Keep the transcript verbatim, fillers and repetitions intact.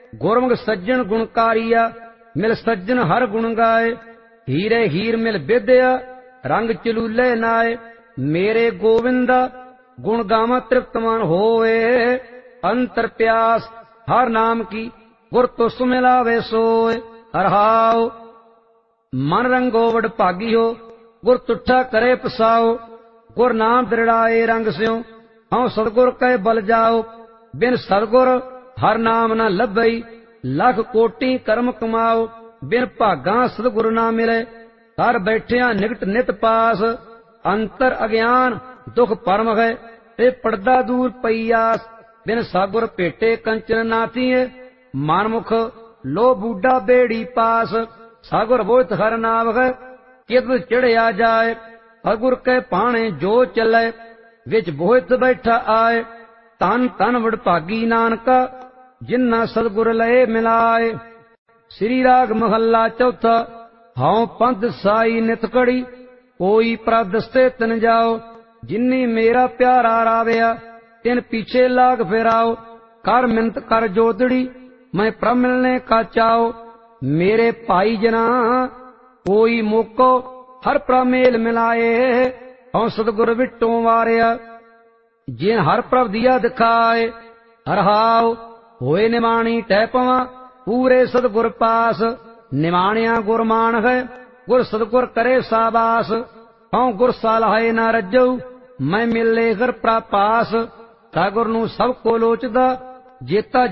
गुरमुख सज्जन गुणकारिया, मिल सज्जन हर गुण गाए। हीरे हीर मिल विद्या, रंग चलूले नाए। मेरे गोविंदा गुण गावा तृप्त मन होए। अंतर प्यास हर नाम की, गुर तुस मिलावे सोए। अरहाओ मन रंगो वड भागी हो, गुर तुठा करे पसाओ। गुर नाम दृढ़ाए रंग स्यों, हऊँ सतगुर कह बल जाओ। बिन सतगुर हर नाम न लभई, लख कोटि कर्म कमाओ। बिन भागा सतगुर ना मिले, कर बैठिया निकट नित पास। अंतर अज्ञान दुख परम है, ते पड़दा दूर पईयास। बिन सतगुर भेटे कंचन नाथीए, मनमुख लो बूढ़ा बेड़ी पास। सतगुर बोहित हर नाम है, कित चढ़िया जाए। सतगुर के पाणे जो चले, विच बोहित बैठा आए। तन तन वडभागी नानका, जिन्ना सतगुर लए मिलाए। श्री राग महला चौथा। हऊँ पंथ साई नित कड़ी, कोई प्रभ दस्ते तिन जाओ। जिन्नी मेरा प्यारा रावया, तिन पीछे लाग फिराओ। कर मिन्नत कर जोदड़ी, मैं प्रभ मिलने का चाओ। मेरे भाई जना कोई मोको, हर प्रभ मेल मिलाए। हऊँ सतगुर विटों वारिया, जिन हर प्रभ दिया दिखाए। हरहाओ होए निमाणी टह पवां, पूरे सतगुर पास। निमाणिया गुर मान है, गुर सतगुर करे साबास। हऊँ गुर सालाहे ना रजऊ, मैं मिले घर प्रपास। सतगुर नूं सब को लोचदा, जेता